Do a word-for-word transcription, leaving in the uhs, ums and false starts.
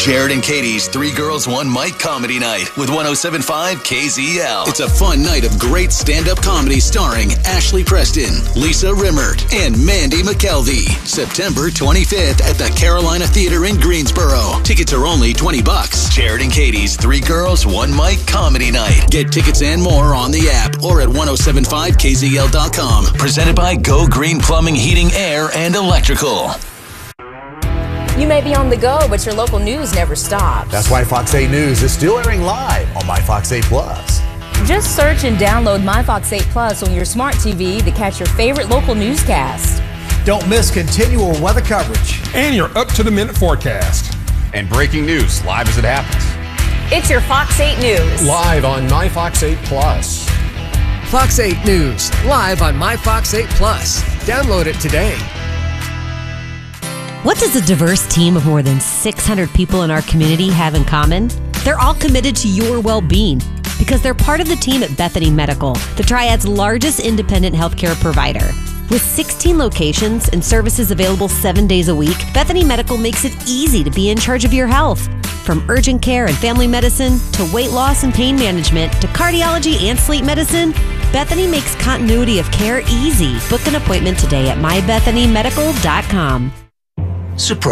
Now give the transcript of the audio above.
Jared and Katie's Three Girls, One Mic Comedy Night with one oh seven point five K Z L. It's a fun night of great stand-up comedy starring Ashley Preston, Lisa Rimmert, and Mandy McKelvey. September twenty-fifth at the Carolina Theater in Greensboro. Tickets are only twenty bucks. Jared and Katie's Three Girls, One Mic Comedy Night. Get tickets and more on the app or at ten seventy-five K Z L dot com. Presented by Go Green Plumbing, Heating, Air, and Electrical. You may be on the go, but your local news never stops. That's why Fox eight News is still airing live on My Fox eight Plus. Just search and download My Fox eight Plus on your smart T V to catch your favorite local newscast. Don't miss continual weather coverage. And your up-to-the-minute forecast. And breaking news live as it happens. It's your Fox eight News. Live on My Fox eight Plus. Fox eight News, live on My Fox eight Plus. Download it today. What does a diverse team of more than six hundred people in our community have in common? They're all committed to your well-being because they're part of the team at Bethany Medical, the Triad's largest independent healthcare provider. With sixteen locations and services available seven days a week, Bethany Medical makes it easy to be in charge of your health. From urgent care and family medicine to weight loss and pain management to cardiology and sleep medicine, Bethany makes continuity of care easy. Book an appointment today at my bethany medical dot com. Surprise.